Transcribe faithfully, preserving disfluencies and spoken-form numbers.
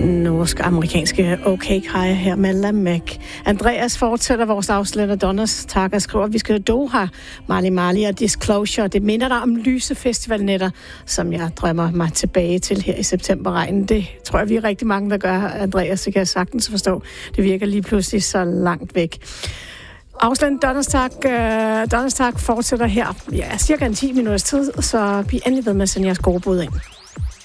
norsk-amerikanske OK Kaya her med Lamek. Andreas fortsætter vores afslætter Donners tak og skriver, at vi skal Doha, Mali Mali og Disclosure. Det minder dig om lyse festivalnetter, som jeg drømmer mig tilbage til her i septemberregnen. Det tror jeg, vi er rigtig mange, der gør, Andreas. Det kan jeg sagtens forstå. Det virker lige pludselig så langt væk. Afslætten Donners tak, uh, Donners tak fortsætter her. Ja, cirka en ti minutters tid, så bliv endelig ved med at sende jeres gode bud ind.